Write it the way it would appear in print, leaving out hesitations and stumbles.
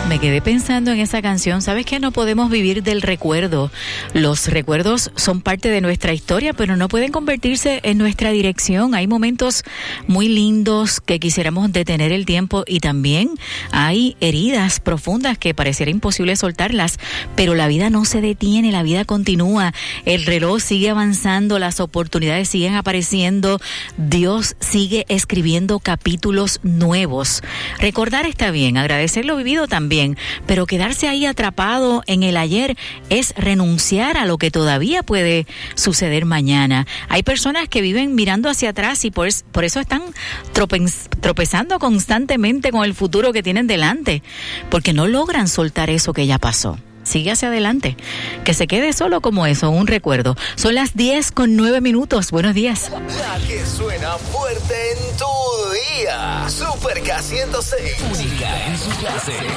Me quedé pensando en esa canción. ¿Sabes qué? No podemos vivir del recuerdo. Los recuerdos son parte de nuestra historia, pero no pueden convertirse en nuestra dirección. Hay momentos muy lindos que quisiéramos detener el tiempo y también hay heridas profundas que pareciera imposible soltarlas, pero la vida no se detiene, la vida continúa. El reloj sigue avanzando, las oportunidades siguen apareciendo. Dios sigue escribiendo capítulos nuevos. Recordar está bien, agradecer lo vivido también, pero quedarse ahí atrapado en el ayer es renunciar a lo que todavía puede suceder mañana. Hay personas que viven mirando hacia atrás y por eso están tropezando constantemente con el futuro que tienen delante, porque no logran soltar eso que ya pasó. Sigue hacia adelante, que se quede solo como eso, un recuerdo. Son las 10:09. Buenos días. La que suena fuerte en tu día. Super K106. Única en su clase.